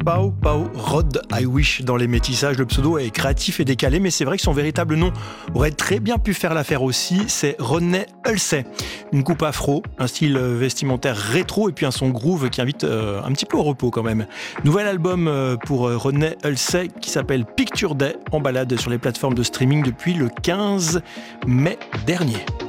Pau Rod I Wish dans les métissages. Le pseudo est créatif et décalé, mais c'est vrai que son véritable nom aurait très bien pu faire l'affaire aussi. C'est Rodney Halsey. Une coupe afro, un style vestimentaire rétro et puis un son groove qui invite un petit peu au repos quand même. Nouvel album pour Rodney Halsey qui s'appelle Picture Day, en balade sur les plateformes de streaming depuis le 15 mai dernier.